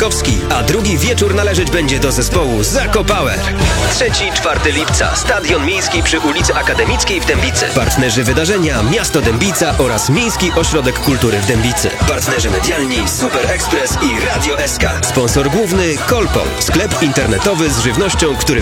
Kowski, a drugi wieczór należeć będzie do zespołu Zakopower. 3-4 lipca. Stadion Miejski przy ulicy Akademickiej w Dębicy. Partnerzy wydarzenia Miasto Dębica oraz Miejski Ośrodek Kultury w Dębicy. Partnerzy medialni Super Express i Radio SK. Sponsor główny Kolpol, sklep internetowy z żywnością, który